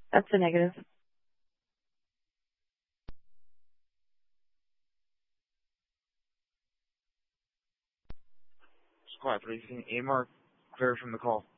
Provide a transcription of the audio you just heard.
That's a negative. Squad 3, seeing A-Mark clear from the call.